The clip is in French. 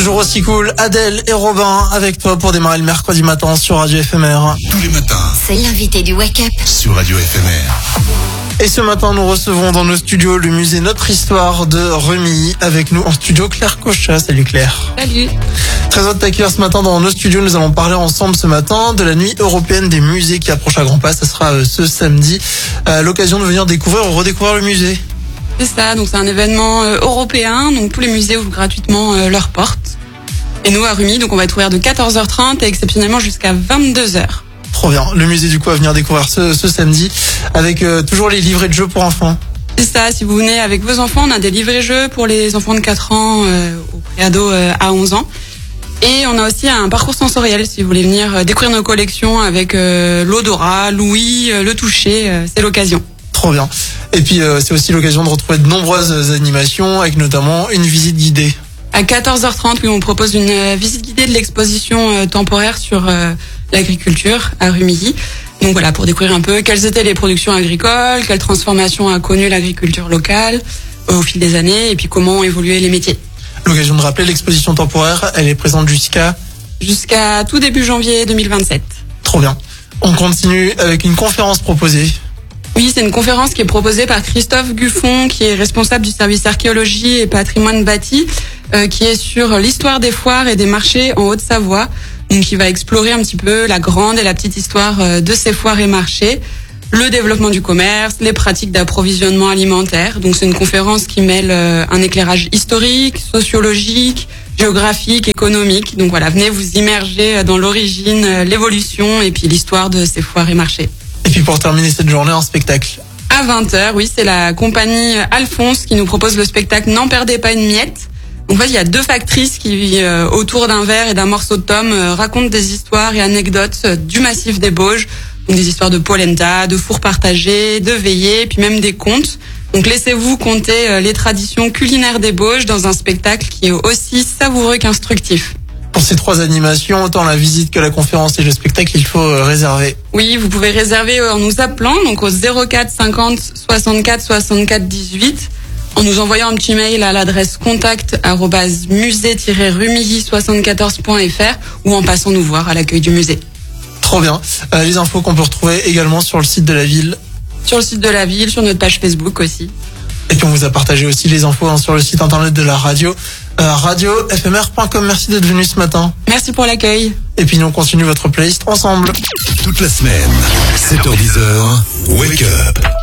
Toujours aussi cool, Adèle et Robin avec toi pour démarrer le mercredi matin sur Radio FMR. Tous les matins, C'est l'invité du Wake Up. sur Radio FMR. Et ce matin, nous recevons dans nos studios le musée Notre Histoire de Remilly. Avec nous en studio, Claire Cochat. Salut Claire. Salut. Très heureux de t'accueillir ce matin dans nos studios. Nous allons parler ensemble ce matin de la nuit européenne des musées qui approche à grands pas. Ça sera ce samedi. L'occasion de venir découvrir ou redécouvrir le musée. C'est ça, donc c'est un événement européen, donc tous les musées ouvrent gratuitement leurs portes. Et nous à Remilly, donc on va être ouvert de 14h30 et exceptionnellement jusqu'à 22h. Trop bien. Le musée du coup à venir découvrir ce samedi avec toujours les livrets de jeux pour enfants. C'est ça, si vous venez avec vos enfants, on a des livrets-jeux pour les enfants de 4 ans au préado à 11 ans. Et on a aussi un parcours sensoriel si vous voulez venir découvrir nos collections avec l'odorat, l'ouïe, le toucher, c'est l'occasion. Trop bien. Et puis c'est aussi l'occasion de retrouver de nombreuses animations avec notamment une visite guidée. À 14h30, oui, on propose une visite guidée de l'exposition temporaire sur l'agriculture à Remilly. Donc voilà, pour découvrir un peu quelles étaient les productions agricoles, quelles transformations a connu l'agriculture locale au fil des années et puis comment ont évolué les métiers. L'occasion de rappeler l'exposition temporaire, elle est présente jusqu'à tout début janvier 2027. Trop bien. On continue avec une conférence proposée. Oui, c'est une conférence qui est proposée par Christophe Guffon, qui est responsable du service archéologie et patrimoine bâti, qui est sur l'histoire des foires et des marchés en Haute-Savoie. Donc, il va explorer un petit peu la grande et la petite histoire de ces foires et marchés, le développement du commerce, les pratiques d'approvisionnement alimentaire. Donc, c'est une conférence qui mêle un éclairage historique, sociologique, géographique, économique. Donc voilà, venez vous immerger dans l'origine, l'évolution et puis l'histoire de ces foires et marchés. Et puis pour terminer cette journée, un spectacle. À 20h, oui, c'est la compagnie Alphonse qui nous propose le spectacle N'en perdez pas une miette. Donc, en fait, il y a deux factrices qui, autour d'un verre et d'un morceau de tome, racontent des histoires et anecdotes du massif des Bauges. Donc, des histoires de polenta, de fours partagés, de veillées, puis même des contes. Donc, laissez-vous conter les traditions culinaires des Bauges dans un spectacle qui est aussi savoureux qu'instructif. Pour ces trois animations, autant la visite que la conférence et le spectacle, il faut réserver. Oui, vous pouvez réserver en nous appelant, donc au 04 50 64 64 18, en nous envoyant un petit mail à l'adresse contact@musée-rumilly74.fr ou en passant nous voir à l'accueil du musée. Trop bien. Les infos qu'on peut retrouver également sur le site de la ville. Sur le site de la ville, sur notre page Facebook aussi. Et puis on vous a partagé aussi les infos sur le site internet de la radio, radiofmr.com. Merci d'être venu ce matin. Merci pour l'accueil. Et puis nous on continue votre playlist ensemble. Toute la semaine, 7h-10h, Wake Up.